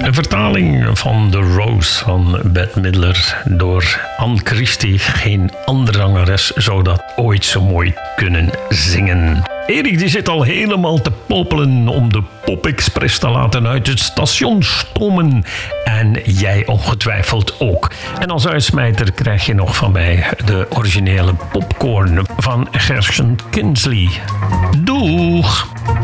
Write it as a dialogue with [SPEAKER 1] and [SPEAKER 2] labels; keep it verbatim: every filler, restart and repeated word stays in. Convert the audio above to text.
[SPEAKER 1] Een vertaling van The Rose van Bette Midler door Anne Christie. Geen andere zangeres zou dat ooit zo mooi kunnen zingen. Erik die zit al helemaal te popelen om de Pop Express te laten uit het station stomen. En jij ongetwijfeld ook. En als uitsmijter krijg je nog van mij de originele popcorn van Gershon Kinsley. Doeg!